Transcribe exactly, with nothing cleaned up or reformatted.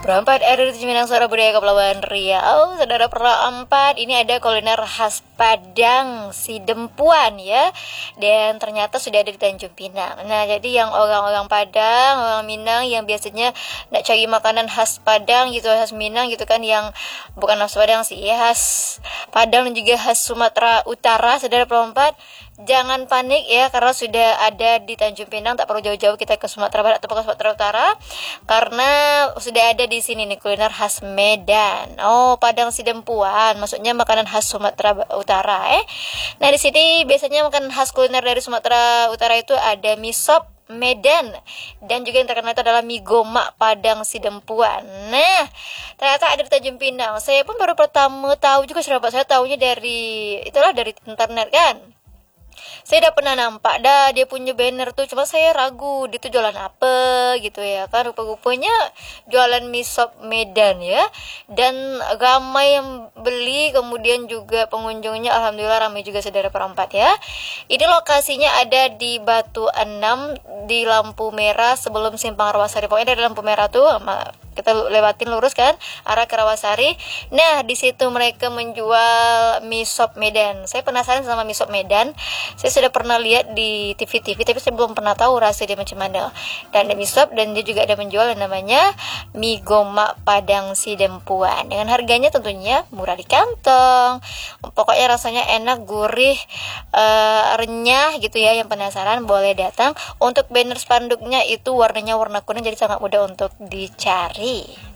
Perempat ada di Minang Suara Budaya Kepulauan Riau. Saudara perempat, ini ada kuliner khas Padang Sidempuan ya. Dan ternyata sudah ada di Tanjung Pinang. Nah, jadi yang orang-orang Padang, orang Minang yang biasanya nak cari makanan khas Padang gitu, khas Minang gitu kan, yang bukan khas Padang sih, ya khas Padang dan juga khas Sumatera Utara, saudara perempat, jangan panik ya, karena sudah ada di Tanjung Pinang. Tak perlu jauh-jauh kita ke Sumatera Barat atau ke Sumatera Utara, karena sudah ada di sini nih kuliner khas Medan. Oh, Padang Sidempuan, maksudnya makanan khas Sumatera Utara. Eh, nah di sini biasanya makanan khas kuliner dari Sumatera Utara itu ada mie sop Medan, dan juga yang terkenal itu adalah mie gomak Padang Sidempuan. Nah, ternyata ada di Tanjung Pinang. Saya pun baru pertama tahu juga, sahabat. Saya tahunya dari itulah dari internet kan. Saya udah pernah nampak dah dia punya banner tuh, cuma saya ragu dia tuh jualan apa gitu ya kan. Rupa-rupanya jualan mie sop Medan ya, dan ramai yang beli, kemudian juga pengunjungnya alhamdulillah ramai juga, saudara perempat ya. Ini lokasinya ada di Batu Enam, di lampu merah sebelum simpang Rawasari. Pokoknya dari lampu merah tuh kita lewatin lurus kan arah ke Rawasari. Nah, di situ mereka menjual mie sop Medan. Saya penasaran sama mie sop Medan. Saya sudah pernah lihat di T V T V, tapi saya belum pernah tahu rasa dia macam mana. Dan ada mie sop, dan dia juga ada menjual yang namanya mie gomak Padang Sidempuan. Dengan harganya tentunya murah di kantong. Pokoknya rasanya enak, gurih, uh, renyah gitu ya. Yang penasaran boleh datang. Untuk banner spanduknya itu warnanya warna kuning, jadi sangat mudah untuk dicari.